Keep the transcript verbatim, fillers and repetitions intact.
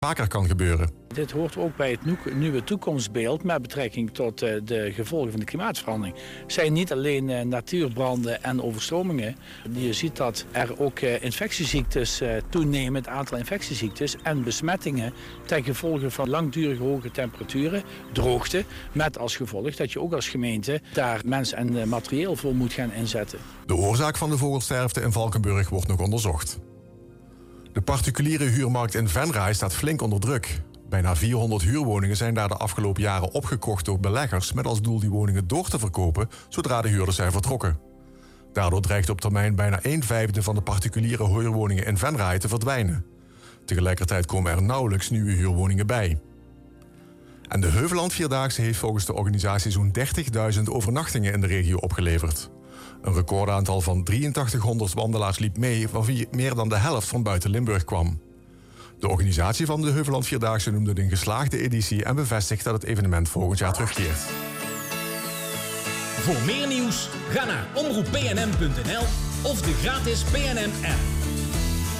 vaker kan gebeuren. Dit hoort ook bij het nieuwe toekomstbeeld met betrekking tot uh, de gevolgen van de klimaatverandering. Het zijn niet alleen uh, natuurbranden en overstromingen. Je ziet dat er ook uh, infectieziektes uh, toenemen, het aantal infectieziektes en besmettingen ten gevolge van langdurige hoge temperaturen, droogte, met als gevolg dat je ook als gemeente daar mens en uh, materieel voor moet gaan inzetten. De oorzaak van de vogelsterfte in Valkenburg wordt nog onderzocht. De particuliere huurmarkt in Venray staat flink onder druk. Bijna vierhonderd huurwoningen zijn daar de afgelopen jaren opgekocht door beleggers met als doel die woningen door te verkopen zodra de huurders zijn vertrokken. Daardoor dreigt op termijn bijna een vijfde van de particuliere huurwoningen in Venray te verdwijnen. Tegelijkertijd komen er nauwelijks nieuwe huurwoningen bij. En de Heuveland Vierdaagse heeft volgens de organisatie zo'n dertigduizend overnachtingen in de regio opgeleverd. Een recordaantal van drieëntachtighonderd wandelaars liep mee, van wie meer dan de helft van buiten Limburg kwam. De organisatie van de Heuveland Vierdaagse noemde het een geslaagde editie en bevestigt dat het evenement volgend jaar terugkeert. Voor meer nieuws ga naar omroep p n m punt n l of de gratis P N M app.